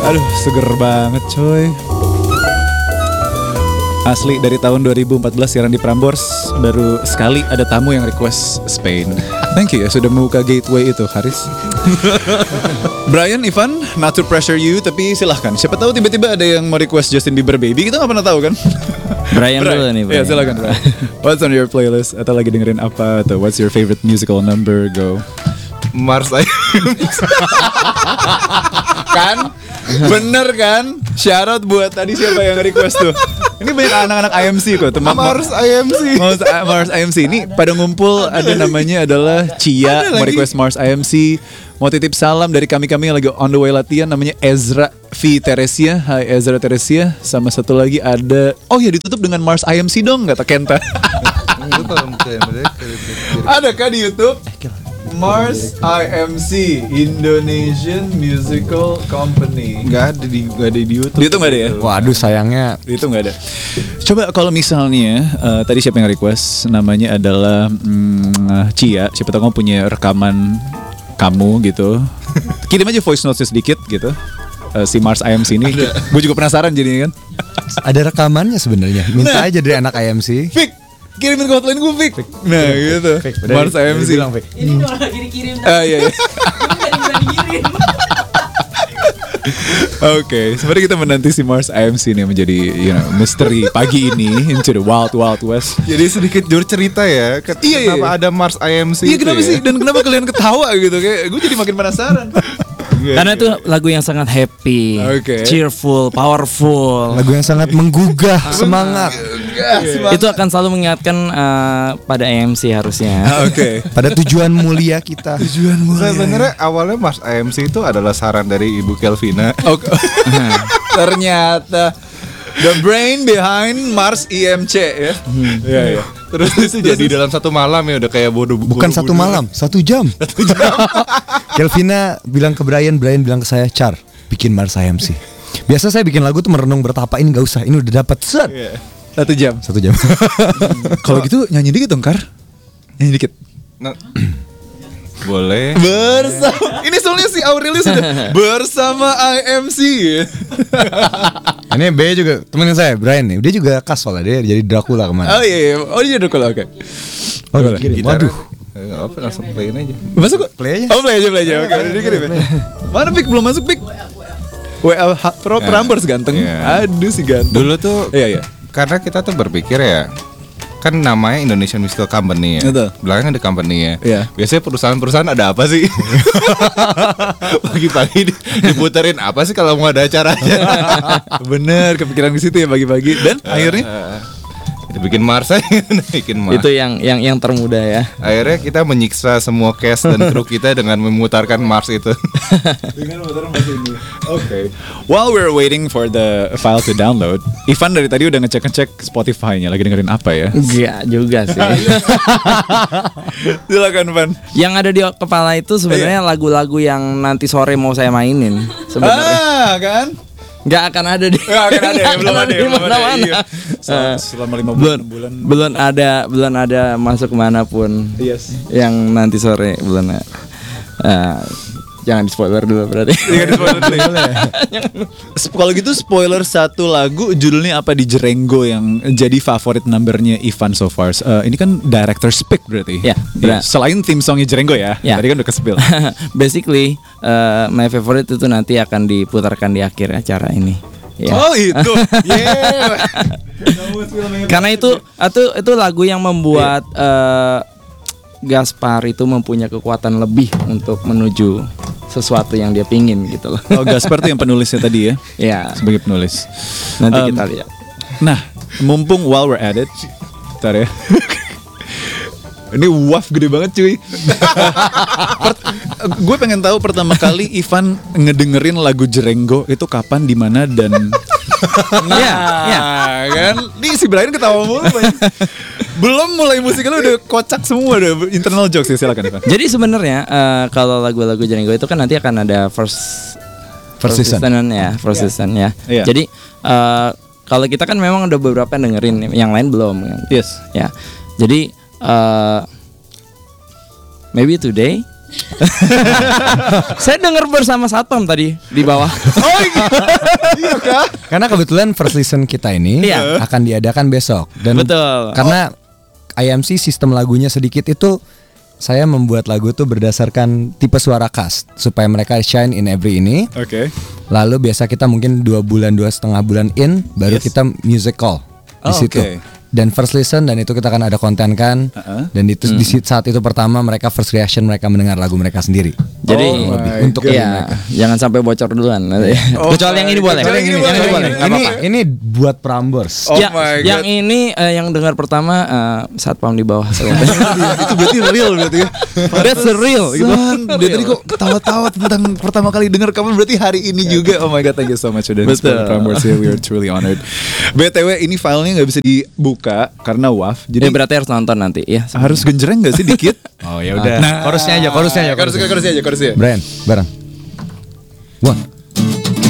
Aduh, seger banget coy. Asli dari tahun 2014 siaran di Prambors, baru sekali ada tamu yang request Spain. Thank you ya sudah membuka gateway itu, Haris. Brian, Ivan, not to pressure you, tapi silahkan. Siapa tahu tiba-tiba ada yang mau request Justin Bieber Baby, kita gak pernah tahu kan. Brian dulu nih, Brian. Ya silakan, Brian. What's on your playlist? Atau lagi dengerin apa? Atau what's your favorite musical number? Go. Mars Kan? Bener kan? Syarat buat tadi siapa yang request tuh? Ini banyak anak-anak IMC kok, teman. Mars IMC. Mars IMC ini pada ngumpul, ada namanya adalah Cia, mau request Mars IMC. Mau titip salam dari kami-kami yang lagi on the way latihan, namanya Ezra V Teresia. Hai Ezra Teresia. Sama satu lagi ada, oh ya ditutup dengan Mars IMC dong, kata Kenta. Adakah di YouTube? Mars IMC, Indonesian Musical Company. Nggak ada di YouTube. Di YouTube nggak ada ya? Waduh sayangnya. Di YouTube nggak ada. Coba kalau misalnya tadi siapa yang request? Namanya adalah Cia. Siapa tahu kamu punya rekaman kamu gitu. Kirim aja voice notes sedikit gitu. Si Mars IMC ini, gue juga penasaran jadinya kan. Ada rekamannya sebenarnya. Minta aja dari anak IMC. Fik, kirimin ke hotline gue Fik. Nah gitu. Mars IMC. Ini dong lagi dikirim. Iya. Dikirim. Oke, sebenarnya kita menanti si Mars IMC ini menjadi misteri pagi ini into the wild west. Jadi sedikit jur cerita ya. Iya. Kenapa ada Mars IMC? Iya kenapa sih? Dan kenapa kalian ketawa gitu? Kayak gue jadi makin penasaran. Karena itu lagu yang sangat happy, cheerful, powerful. Lagu yang sangat menggugah semangat. Itu akan selalu mengingatkan pada AMC harusnya. Oke. Pada tujuan mulia kita. Sebenarnya awalnya Mars IMC itu adalah saran dari Ibu Kelvina. Oke. Ternyata the brain behind Mars IMC ya. Iya. Terus itu jadi dalam satu malam ya udah kayak bodoh. Bukan satu malam, 1 jam. Kelvina bilang ke Brian bilang ke saya, Char, bikin Mars IMC. Biasa saya bikin lagu tuh merenung bertahap, ini gak usah, ini udah dapat set. 1 jam. 1 jam. Kalau gitu nyanyi dikit dong, Kar. Nyanyi dikit. Boleh. Bersama. Ini soalnya si Aurelius sudah bersama IMC. Ini B juga temenin saya, Brian nih. Dia juga khas soalnya, dia jadi Dracula kemarin. Oh iya. Oh dia Dracula, oke. Oh, waduh. Apa langsung playin aja. Masuk kok? Play aja. Oh play aja. Oke, udah dikirim ya. Mana Pik? Belum masuk Pik? WA Prambors ganteng. Aduh si ganteng. Dulu tuh Iya. karena kita tuh berpikir ya, kan namanya Indonesian Musical Company ya. Betul. Belakang ada company ya. Iya. Biasanya perusahaan-perusahaan ada apa sih? Pagi-pagi diputerin apa sih kalau mau ada acaranya? Bener, kepikiran di situ ya pagi-pagi. Dan akhirnya Bikin Mars aja, bikin Mars. Itu yang termuda ya. Akhirnya kita menyiksa semua cast dan kru kita dengan memutarkan Mars itu. dengan memutarkan Mars ini. Oke. While we're waiting for the file to download, Ivan dari tadi udah ngecek Spotify-nya, lagi dengerin apa ya? Enggak juga sih. Silakan Van. Yang ada di kepala itu sebenarnya lagu-lagu yang nanti sore mau saya mainin sebenarnya. Kan? Nggak akan ada di. Nggak akan ada ya, belum ada ya, mana-mana. iya. Selama 5 bulan, belum ada masuk manapun. Yes. Yang nanti sore belum ada. Jangan di spoiler dulu berarti. Kalau gitu spoiler satu lagu, judulnya apa di Jerenggo yang jadi favorit numbernya Ivan so far? Ini kan director's pick berarti. Ya, Iya. Selain theme songnya Jerenggo ya. Ya. Tadi kan udah ke-spill. Basically, my favorite itu nanti akan diputarkan di akhir acara ini. Ya. Oh itu. Yeah. Karena itu lagu yang membuat Gaspar itu mempunyai kekuatan lebih untuk menuju sesuatu yang dia pingin gitu loh. Oh Gaspar tuh yang penulisnya tadi ya? Ya. Sebagai penulis. Nanti kita lihat. Nah, mumpung while we're at it, bentar ya. Ini waf gede banget cuy. Gue pengen tahu pertama kali Ivan ngedengerin lagu Jerenggo itu kapan, di mana dan ya kan? Nih si Brian ketawa mulu. Belum mulai musiknya udah kocak semua, udah internal jokes ya, silakan Ivan. Jadi sebenarnya kalau lagu-lagu Jerenggo itu kan nanti akan ada first season ya, first season ya. Yeah. Jadi kalau kita kan memang udah beberapa yang dengerin, yang lain belum kan. Yes. Ya. Jadi maybe today Saya dengar bersama satpam tadi di bawah. Oh iya kah? Karena kebetulan first listen kita ini Iya. akan diadakan besok dan Betul. karena IMC sistem lagunya sedikit itu saya membuat lagu tuh berdasarkan tipe suara khas supaya mereka shine in every ini. Oke. Lalu biasa kita mungkin 2 bulan 2,5 bulan in baru kita music call di Oh, situ. oke. Dan first listen dan itu kita akan ada konten kan. Dan itu di saat itu pertama mereka first reaction mereka mendengar lagu mereka sendiri. Jadi Oh my untuk God. ya jangan sampai bocor duluan. Oh Kecuali yang my ini God. boleh. Kecuali yang ini boleh. Nggak apa-apa. ini buat Prambors. Oh Ya, my yang God. ini yang dengar pertama satpam di bawah. Itu berarti real berarti ya. That's real. Gitu. Dari tadi kok tawa-tawa tentang pertama kali dengar kapan berarti hari ini juga. Oh my god, thank you so much udah Betul. support Prambors ya. We are truly honored. BTW ini filenya nggak bisa dibuka karena WAV. Jadi Jadi berarti harus nonton nanti ya. harus genjreng nggak sih dikit? Oh ya udah. Chorusnya aja. Chorusnya aja. Brian, bareng. 1